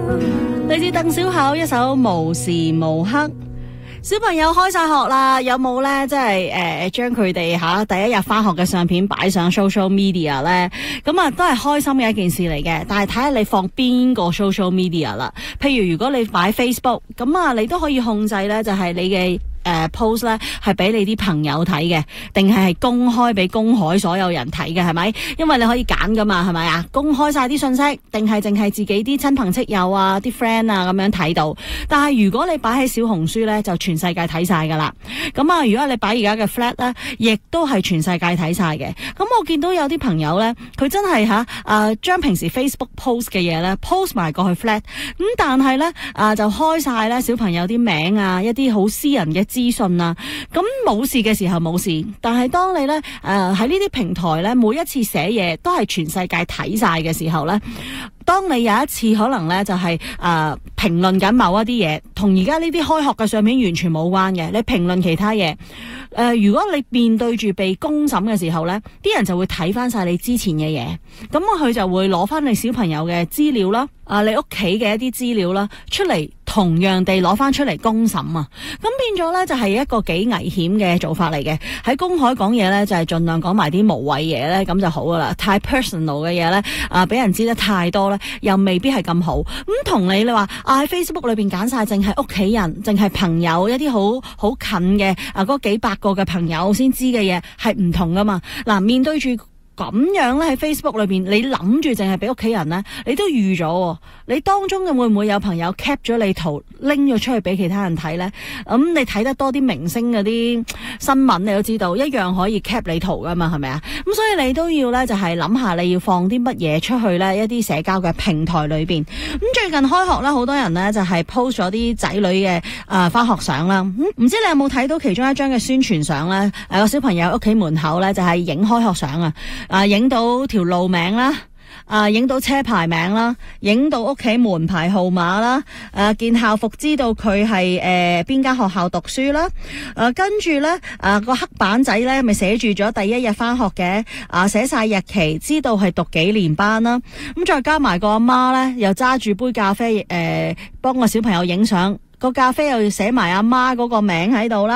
嚟自鄧小巧一首無時無刻。小朋友開晒學啦，有冇咧？即係將佢哋第一日翻學嘅相片擺上 social media 咧？咁啊，都係開心嘅一件事嚟嘅。但係睇下你放邊個 social media 啦。譬如如果你擺 Facebook，咁啊，你都可以控制咧，就係你嘅post 咧係俾你啲朋友睇嘅，定係公開俾公海所有人睇嘅，係咪？因為你可以揀噶嘛，係咪啊？公開晒啲信息，定係淨係自己啲親朋戚友啊、啲 friend 啊咁樣睇到。但係如果你擺喺小紅書咧，就全世界睇晒噶啦。咁啊，如果你擺而家嘅 flat 咧，亦都係全世界睇晒嘅。咁我見到有啲朋友咧，佢真係將平時 Facebook post 嘅嘢咧 post 埋過去 flat， 咁但係咧就開晒咧小朋友啲名啊，一啲好私人嘅資訊啊，咁冇事嘅時候冇事，但係當你咧喺呢啲平台咧，每一次寫嘢都係全世界睇晒嘅時候咧，當你有一次可能咧就係評論緊某一啲嘢，同而家呢啲開學嘅相片完全冇關嘅，你評論其他嘢，如果你面對住被公審嘅時候咧，啲人就會睇翻晒你之前嘅嘢，咁佢就會攞翻你小朋友嘅資料啦，你屋企嘅一啲資料啦出嚟，同樣地攞翻出嚟公審啊，咁變咗咧就係一個幾危險嘅做法嚟嘅。喺公海講嘢咧就係盡量講埋啲無謂嘢咧，咁就好噶啦。太 personal 嘅嘢咧俾人知得太多咧，又未必係咁好。咁同你話喺 Facebook 裏邊揀晒淨係屋企人、淨係朋友一啲好近嘅嗰幾百個嘅朋友先知嘅嘢係唔同噶嘛。嗱，面對住咁樣咧喺 Facebook 裏邊，你諗住淨係俾屋企人咧，你都預咗，你當中會唔會有朋友 cap 咗你圖拎咗出去俾其他人睇咧？咁你睇得多啲明星嗰啲新聞，你都知道一樣可以 cap 你圖噶嘛，係咪啊？咁所以你都要咧就係諗下你要放啲乜嘢出去咧，一啲社交嘅平台裏邊。咁最近開學啦，好多人咧就係 post 咗啲仔女嘅返學相啦。唔知你有冇睇到其中一張嘅宣傳相咧？個小朋友屋企門口咧就係影開學相啊！影到條路名啦，影到車牌名啦，影到屋企門牌號碼啦，見校服知道佢係邊間學校讀書啦，跟住咧個黑板仔咧咪寫住咗第一日翻學嘅，寫晒日期，知道係讀幾年班啦，咁再加埋個阿媽咧又揸住杯咖啡幫個小朋友影相，個咖啡又要寫埋阿媽嗰個名喺度啦。